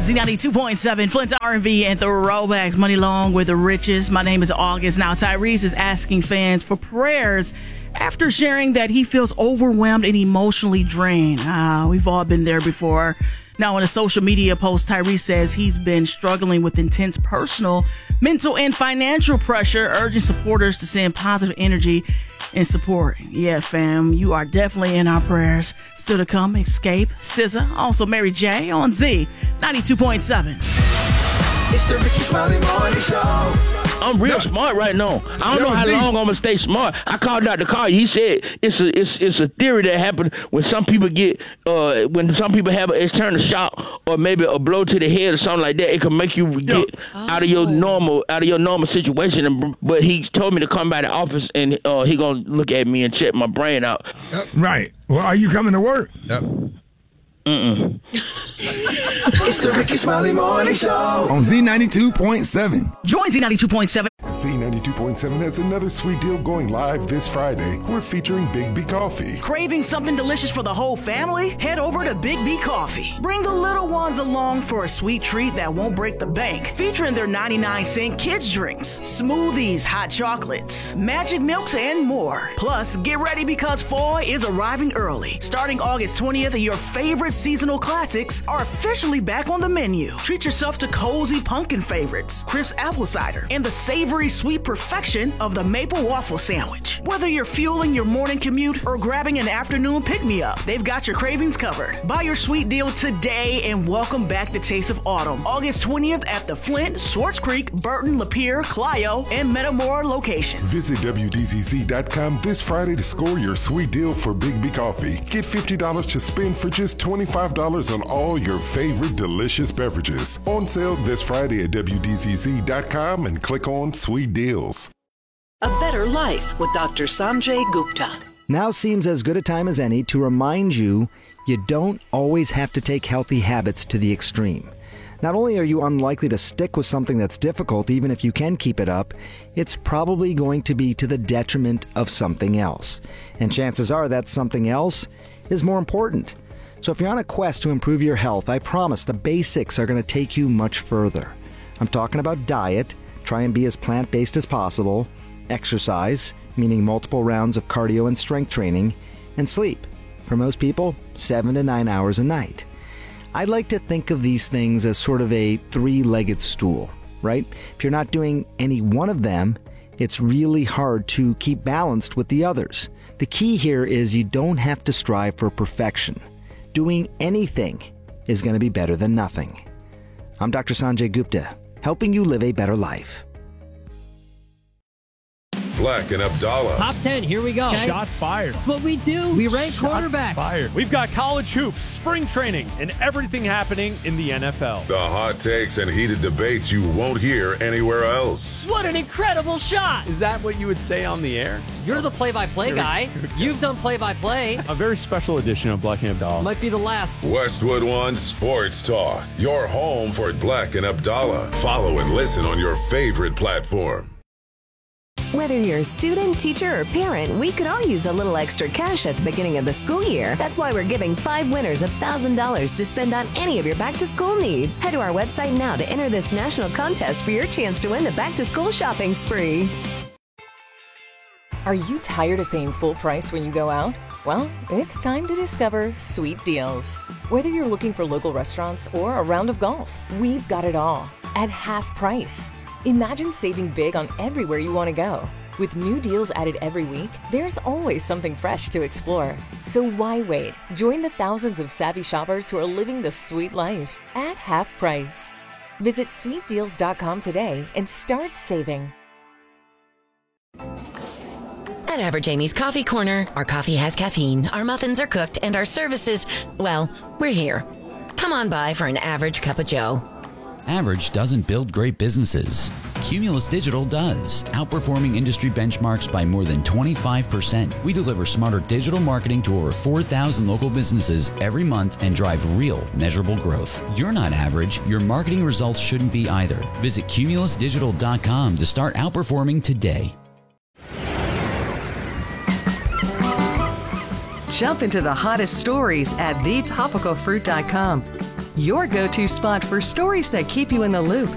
Z92.7, Flint's R&B and Throwbacks, Money Long with the Richest. My name is August. Now, Tyrese is asking fans for prayers after sharing that he feels overwhelmed and emotionally drained. We've all been there before. Now, in a social media post, Tyrese says he's been struggling with intense personal, mental, and financial pressure, urging supporters to send positive energy and support. Yeah, fam, you are definitely in our prayers. Still to come, Escape, SZA, also Mary J on Z 92.7. It's the Ricky Smiley Morning Show. I'm real smart right now. I don't know how long I'm gonna stay smart. I called Dr. Carr. He said it's a theory that happens when some people get when some people have an external shock or maybe a blow to the head or something like that. It can make you get out of your normal situation. But he told me to come by the office and he gonna look at me and check my brain out. Right. Well, are you coming to work? Yep. It's the Ricky Smiley Morning Show On Z92.7. Join Z92.7. Z92.7 has another sweet deal going live this Friday. We're featuring Big B Coffee. Craving something delicious for the whole family? Head over to Big B Coffee. Bring the little ones along for a sweet treat that won't break the bank. Featuring their 99-cent kids drinks, smoothies, hot chocolates, magic milks, and more. Plus, get ready because fall is arriving early. Starting August 20th, your favorite seasonal classics are officially back on the menu. Treat yourself to cozy pumpkin favorites, crisp apple cider, and the savory sweet perfection of the maple waffle sandwich. Whether you're fueling your morning commute or grabbing an afternoon pick-me-up, they've got your cravings covered. Buy your sweet deal today and welcome back the taste of autumn. August 20th at the Flint, Swartz Creek, Burton, Lapeer, Clio, and Metamora locations. Visit WDZZ.com this Friday to score your sweet deal for Big B Coffee. Get $50 to spend for just $25 on all your favorite delicious beverages. On sale this Friday at WDZZ.com and click on Sweet Deals. A Better Life with Dr. Sanjay Gupta. Now seems as good a time as any to remind you don't always have to take healthy habits to the extreme. Not only are you unlikely to stick with something that's difficult, even if you can keep it up, it's probably going to be to the detriment of something else. And chances are that something else is more important. So if you're on a quest to improve your health, I promise the basics are going to take you much further. I'm talking about diet, try and be as plant-based as possible, exercise, meaning multiple rounds of cardio and strength training, and sleep. For most people, 7 to 9 hours a night. I like to think of these things as sort of a three-legged stool, right? If you're not doing any one of them, it's really hard to keep balanced with the others. The key here is you don't have to strive for perfection. Doing anything is going to be better than nothing. I'm Dr. Sanjay Gupta, helping you live a better life. Black and Abdallah. Top 10, here we go. Shots fired. That's what we do. We rank quarterbacks. Fired. We've got college hoops, spring training, and everything happening in the NFL. The hot takes and heated debates you won't hear anywhere else. What an incredible shot. Is that what you would say on the air? You're the play-by-play guy. You've done play-by-play. A very special edition of Black and Abdallah. Might be the last. Westwood One Sports Talk. Your home for Black and Abdallah. Follow and listen on your favorite platform. Whether you're a student, teacher, or parent, we could all use a little extra cash at the beginning of the school year. That's why we're giving 5 winners $1,000 to spend on any of your back-to-school needs. Head to our website now to enter this national contest for your chance to win the back-to-school shopping spree. Are you tired of paying full price when you go out? Well, it's time to discover Sweet Deals. Whether you're looking for local restaurants or a round of golf, we've got it all at half price. Imagine saving big on everywhere you want to go. With new deals added every week, there's always something fresh to explore. So why wait? Join the thousands of savvy shoppers who are living the sweet life at half price. Visit sweetdeals.com today and start saving. At Average Amy's Coffee Corner, our coffee has caffeine, our muffins are cooked, and our services, well, we're here. Come on by for an average cup of joe. Average doesn't build great businesses. Cumulus Digital does, outperforming industry benchmarks by more than 25%. We deliver smarter digital marketing to over 4,000 local businesses every month and drive real, measurable growth. You're not average. Your marketing results shouldn't be either. Visit cumulusdigital.com to start outperforming today. Jump into the hottest stories at thetopicalfruit.com. your go-to spot for stories that keep you in the loop